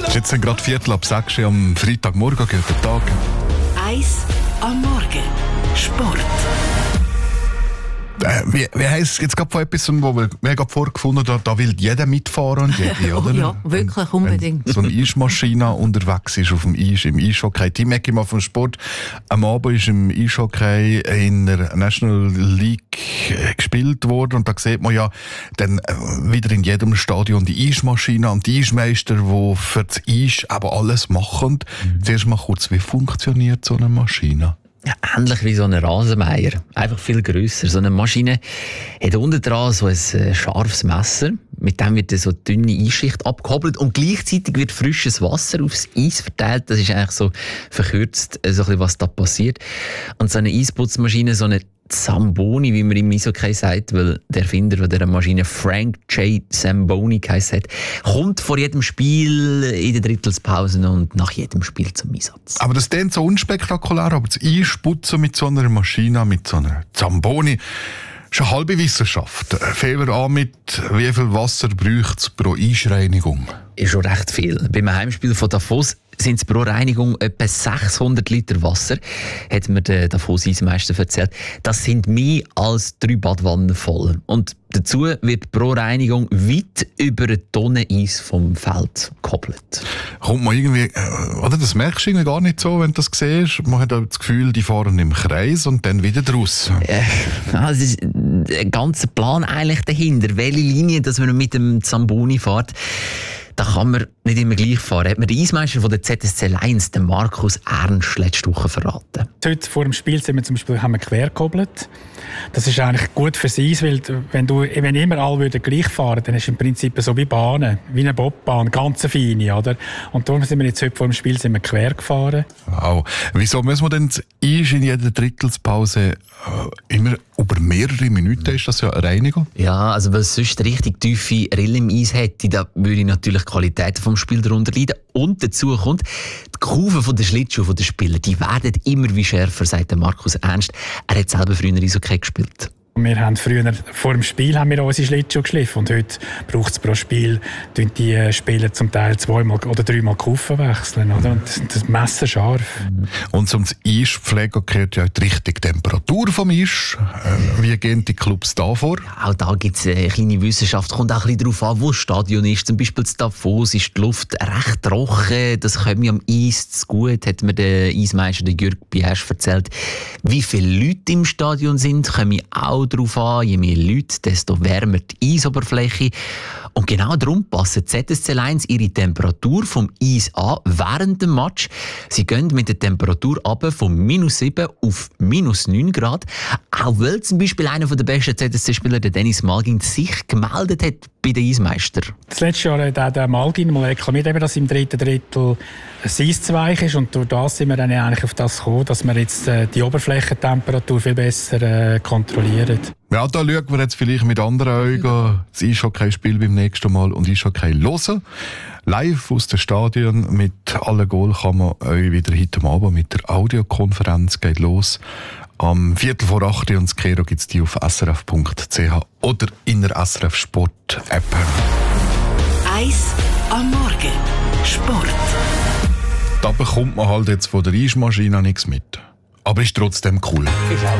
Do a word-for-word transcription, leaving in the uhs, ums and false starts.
Es ist jetzt gerade Viertel ab sechs am Freitagmorgen. Guten Tag. Eis am Morgen. Sport. Äh, wie, wie heisst es jetzt gerade von etwas, wo wir, wir haben vorgefunden haben, da, da will jeder mitfahren und jede, oder? Oh ja, wirklich, unbedingt. Wenn so eine Eismaschine unterwegs ist auf dem Eis, im Eishockey. Team Ecki mal vom Sport. Am Abend ist im Eishockey in der National League gespielt worden und da sieht man ja dann wieder in jedem Stadion die Eismaschine und die Eismeister, die für das Eis aber alles machen. Mhm. Zuerst mal kurz, wie funktioniert so eine Maschine? Ja, ähnlich wie so ein Rasenmäher. Einfach viel grösser. So eine Maschine hat unten dran so ein äh, scharfes Messer. Mit dem wird so eine dünne Eisschicht abgehobelt und gleichzeitig wird frisches Wasser aufs Eis verteilt. Das ist eigentlich so verkürzt, äh, so ein bisschen, was da passiert. Und so eine Eisputzmaschine, so eine Zamboni, wie man im Eishockey sagt, weil der Erfinder dieser Maschine Frank J. Zamboni geheißen hat, kommt vor jedem Spiel in den Drittelspausen und nach jedem Spiel zum Einsatz. Aber das klingt so unspektakulär, aber das Eisputzen mit so einer Maschine, mit so einer Zamboni, ist eine halbe Wissenschaft. Fangen wir an mit, wie viel Wasser braucht es pro Eisreinigung? Ist schon recht viel. Beim Heimspiel von Davos sind es pro Reinigung etwa sechshundert Liter Wasser, hat mir der Davos-Eismeister erzählt. Das sind mehr als drei Badwannen voll. Und dazu wird pro Reinigung weit über eine Tonne Eis vom Feld gekoppelt. Kommt man irgendwie, oder das merkst du irgendwie gar nicht so, wenn du das siehst. Man hat das Gefühl, die fahren im Kreis und dann wieder draus. Äh, das ist ein ganzer Plan eigentlich dahinter. Welche Linie, dass man mit dem Zamboni fährt, da kann man nicht immer gleich fahren. Hat mir der Eismeister von der Z S C Lions, den Markus Ernst, letzte Woche verraten. Heute vor dem Spiel sind wir zum Beispiel, haben wir quer gehobelt. Das ist eigentlich gut fürs Eis, weil wenn, du, wenn immer alle würden gleich fahren, dann ist es im Prinzip so wie Bahnen, wie eine Bobbahn, ganz feine, oder? Und darum sind wir jetzt heute vor dem Spiel sind wir quer gefahren. Wow. Wieso müssen wir denn das Eis in jeder Drittelspause äh, immer über mehrere Minuten? Ist das ja eine Reinigung? Ja, also weil es sonst richtig tiefe Rillen im Eis hätte, da würde natürlich die Qualität vom Spiel darunter leiden. Und dazu kommt, die Kurven der Schlittschuhe der Spieler, die werden immer wie schärfer, sagt Markus Ernst. Er hat selber früher Eishockey gespielt. Wir haben früher, vor dem Spiel haben wir unsere Schlittschuhe geschliffen und heute braucht es pro Spiel, die Spieler zum Teil zweimal oder dreimal die Kufen wechseln, oder? Und das, das Messer scharf. Und zum Eispflegen gehört ja die richtige Temperatur vom Eis. Äh, wie gehen die Clubs da vor? Ja, auch da gibt es eine kleine Wissenschaft. Kommt auch ein bisschen darauf an, wo das Stadion ist. Zum Beispiel in Davos ist die Luft recht trocken. Das kommt mir am Eis zu gut, hat mir der Eismeister der Jürg Biersch erzählt. Wie viele Leute im Stadion sind, kommt auch darauf an. Je mehr Leute, desto wärmer die Eisoberfläche. Und genau darum passen Z S C Lions ihre Temperatur vom Eis an während dem Match. Sie gehen mit der Temperatur runter von minus sieben auf minus neun Grad. Auch weil zum Beispiel einer der besten Z S C-Spieler, der Dennis Malgin, sich gemeldet hat bei den Eismeister. Das letzte Jahr hat der Malgin mal reklamiert, dass im dritten Drittel ein Eis zu weich ist. Und durch das sind wir dann eigentlich auf das gekommen, dass wir jetzt äh, die Oberflächentemperatur viel besser äh, kontrollieren. Ja, da schauen wir jetzt vielleicht mit anderen Augen das Eishockey-Spiel beim nächsten Mal und Eishockey hören. Live aus dem Stadion mit allen Goal kann man euch wieder heute Abend mit der Audiokonferenz geht los. Am Viertel vor acht und das Kero gibt es die auf s r f punkt c h oder in der S R F Sport App. Eis am Morgen. Sport. Da bekommt man halt jetzt von der Eismaschine nichts mit. Aber ist trotzdem cool.